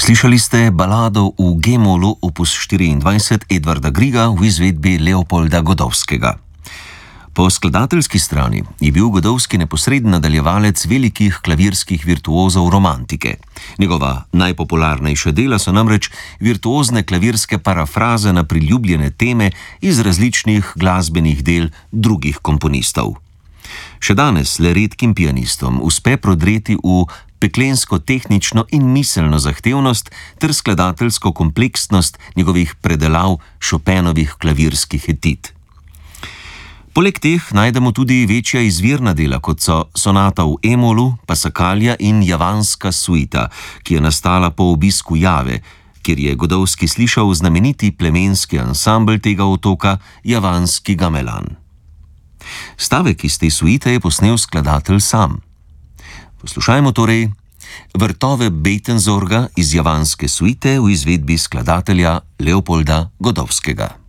Slišali ste balado v G-molu opus 24 Edvarda Griega v izvedbi Leopolda Godowskega. Po skladateljski strani je bil Godowski neposreden nadaljevalec velikih klavirskih virtuozov romantike. Njegova najpopularnejša dela so namreč virtuozne klavirske parafraze na priljubljene teme iz različnih glasbenih del drugih komponistov. Še danes le redkim pianistom uspe prodreti v peklensko tehnično in miselno zahtevnost ter skladateljsko kompleksnost njegovih predelav Chopinovih klavirskih etit. Poleg teh najdemo tudi večja izvirna dela, kot so sonata v E-molu, Passacaglia in Javanska suita, ki je nastala po obisku Jave, kjer je Godowski slišal znameniti plemenski ansambel tega otoka, Javanski gamelan. Stavek iz te suite je posnel skladatelj sam. Poslušajmo torej vrtove Beitenzorga iz Javanske suite v izvedbi skladatelja Leopolda Godowskega.